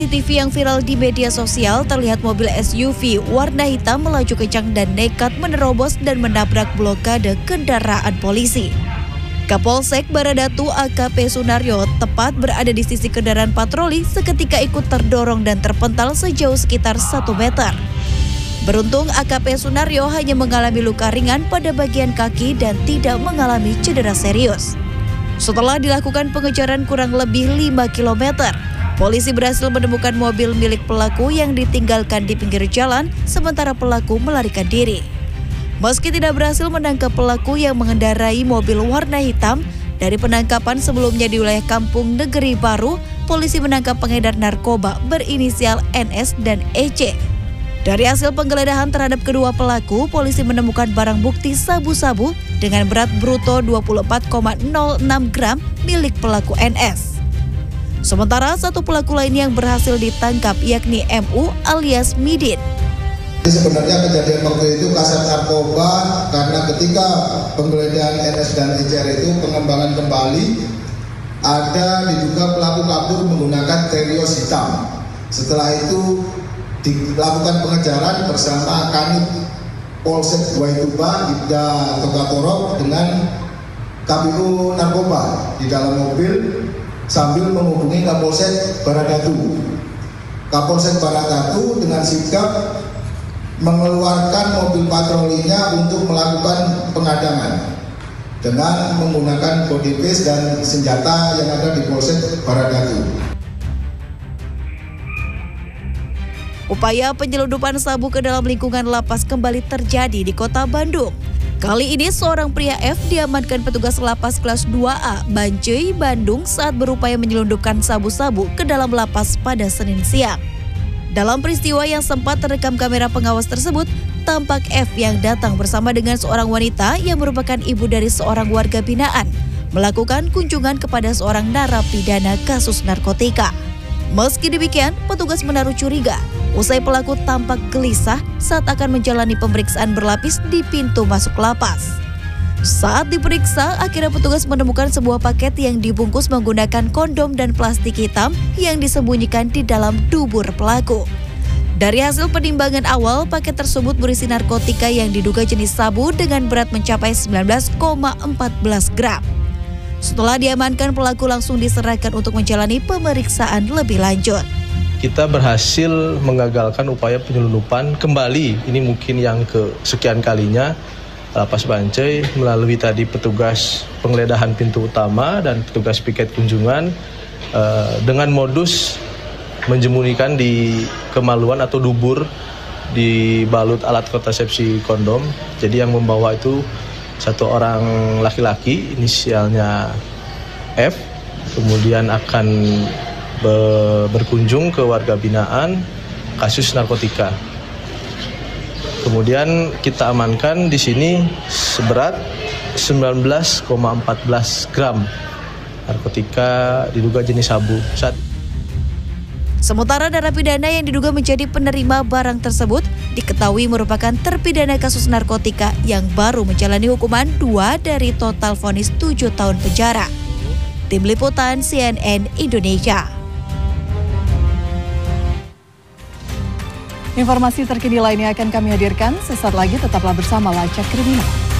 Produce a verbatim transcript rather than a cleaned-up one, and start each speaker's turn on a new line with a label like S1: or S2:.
S1: C C T V yang viral di media sosial terlihat mobil S U V warna hitam melaju kencang dan nekat menerobos dan menabrak blokade kendaraan polisi. Kapolsek Baradatu A K P Sunaryo tepat berada di sisi kendaraan patroli seketika ikut terdorong dan terpental sejauh sekitar satu meter. Beruntung A K P Sunaryo hanya mengalami luka ringan pada bagian kaki dan tidak mengalami cedera serius. Setelah dilakukan pengejaran kurang lebih lima kilometer, polisi berhasil menemukan mobil milik pelaku yang ditinggalkan di pinggir jalan, sementara pelaku melarikan diri. Meski tidak berhasil menangkap pelaku yang mengendarai mobil warna hitam, dari penangkapan sebelumnya di wilayah Kampung Negeri Baru, polisi menangkap pengedar narkoba berinisial N S dan E C. Dari hasil penggeledahan terhadap kedua pelaku, polisi menemukan barang bukti sabu-sabu dengan berat bruto dua puluh empat koma nol enam gram milik pelaku N S. Sementara satu pelaku lain yang berhasil ditangkap yakni M U alias Midin.
S2: Sebenarnya kejadian waktu itu kasat narkoba karena ketika penggeledahan N S dan E C R itu pengembangan kembali, ada diduga pelaku kabur menggunakan Terios hitam. Setelah itu dilakukan pengejaran bersama Kanit Polsek Waituba Ibda Togatorok dengan K P U narkoba di dalam mobil sambil menghubungi Kapolsek Baradatu. Kapolsek Baradatu dengan sigap mengeluarkan mobil patrolinya untuk melakukan pengadangan dengan menggunakan body base dan senjata yang ada di Polsek Baradatu.
S1: Upaya penyelundupan sabu ke dalam lingkungan lapas kembali terjadi di Kota Bandung. Kali ini seorang pria F diamankan petugas lapas kelas dua A Bancai, Bandung saat berupaya menyelundupkan sabu-sabu ke dalam lapas pada Senin siang. Dalam peristiwa yang sempat terekam kamera pengawas tersebut, tampak F yang datang bersama dengan seorang wanita yang merupakan ibu dari seorang warga binaan, melakukan kunjungan kepada seorang narapidana kasus narkotika. Meski demikian, petugas menaruh curiga usai pelaku tampak gelisah saat akan menjalani pemeriksaan berlapis di pintu masuk lapas. Saat diperiksa, akhirnya petugas menemukan sebuah paket yang dibungkus menggunakan kondom dan plastik hitam yang disembunyikan di dalam dubur pelaku. Dari hasil penimbangan awal, paket tersebut berisi narkotika yang diduga jenis sabu dengan berat mencapai sembilan belas koma satu empat gram. Setelah diamankan, pelaku langsung diserahkan untuk menjalani pemeriksaan lebih lanjut.
S3: Kita berhasil mengagalkan upaya penyelundupan kembali, ini mungkin yang kesekian kalinya, Lapas Bancai melalui tadi petugas penggeledahan pintu utama dan petugas piket kunjungan uh, dengan modus menjemunikan di kemaluan atau dubur dibalut alat kontrasepsi kondom. Jadi yang membawa itu satu orang laki-laki inisialnya F, kemudian akan berkunjung ke warga binaan kasus narkotika. Kemudian kita amankan di sini seberat sembilan belas koma satu empat gram narkotika diduga jenis sabu. Saat
S1: Sementara narapidana yang diduga menjadi penerima barang tersebut diketahui merupakan terpidana kasus narkotika yang baru menjalani hukuman dua dari total vonis tujuh tahun penjara. Tim Liputan C N N Indonesia.
S4: Informasi terkini lainnya akan kami hadirkan sesaat lagi, tetaplah bersama Lacak Kriminal.